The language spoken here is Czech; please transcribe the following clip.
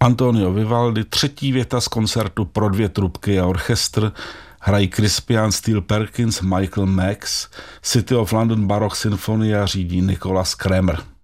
Antonio Vivaldi, třetí věta z koncertu pro 2 trubky a orchestr, hrají Crispian Steele Perkins, Michael Max, City of London Baroque Symphony a řídí Nicholas Kramer.